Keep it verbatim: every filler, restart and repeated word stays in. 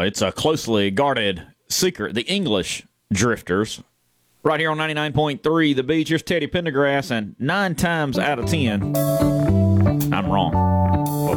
it's a closely guarded secret. The English Drifters. Right here on ninety-nine point three The Beach. Here's Teddy Pendergrass, and nine times out of ten, I'm wrong.